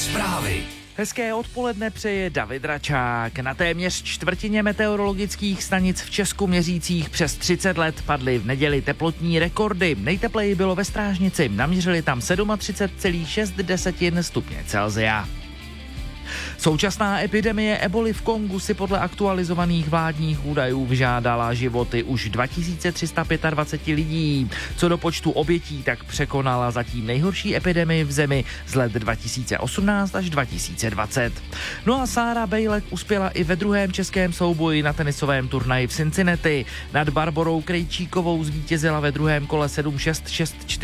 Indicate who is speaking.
Speaker 1: Zprávy.
Speaker 2: Hezké odpoledne přeje David Račák. Na téměř čtvrtině meteorologických stanic v Česku měřících přes 30 let padly v neděli teplotní rekordy. Nejtepleji bylo ve Strážnici, naměřili tam 37,6 stupně Celsia. Současná epidemie eboli v Kongu si podle aktualizovaných vládních údajů vyžádala životy už 2325 lidí. Co do počtu obětí, tak překonala zatím nejhorší epidemii v zemi z let 2018 až 2020. No a Sára Bejlek uspěla i ve druhém českém souboji na tenisovém turnaji v Cincinnati. Nad Barborou Krejčíkovou zvítězila ve druhém kole 7-6, 6-4